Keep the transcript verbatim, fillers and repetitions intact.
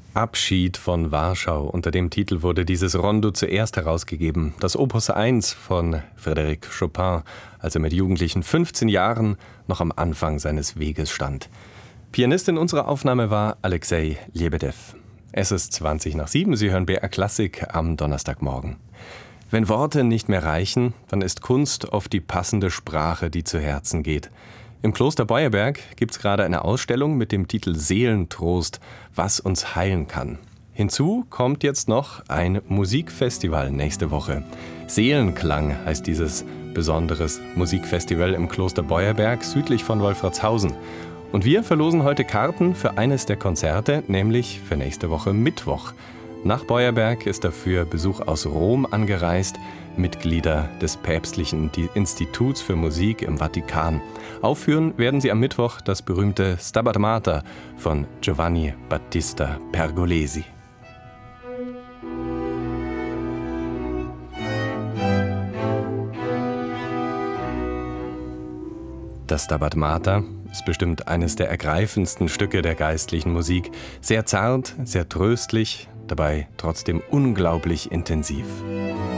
Abschied von Warschau. Unter dem Titel wurde dieses Rondo zuerst herausgegeben. Das Opus eins von Frédéric Chopin, als er mit jugendlichen fünfzehn Jahren noch am Anfang seines Weges stand. Pianist in unserer Aufnahme war Alexei Lebedew. Es ist zwanzig nach sieben, Sie hören B R Klassik am Donnerstagmorgen. Wenn Worte nicht mehr reichen, dann ist Kunst oft die passende Sprache, die zu Herzen geht. Im Kloster Beuerberg gibt es gerade eine Ausstellung mit dem Titel Seelentrost, was uns heilen kann. Hinzu kommt jetzt noch ein Musikfestival nächste Woche. Seelenklang heißt dieses besonderes Musikfestival im Kloster Beuerberg südlich von Wolfratshausen. Und wir verlosen heute Karten für eines der Konzerte, nämlich für nächste Woche Mittwoch. Nach Beuerberg ist dafür Besuch aus Rom angereist, Mitglieder des Päpstlichen Instituts für Musik im Vatikan. Aufführen werden sie am Mittwoch das berühmte Stabat Mater von Giovanni Battista Pergolesi. Das Stabat Mater ist bestimmt eines der ergreifendsten Stücke der geistlichen Musik. Sehr zart, sehr tröstlich, dabei trotzdem unglaublich intensiv.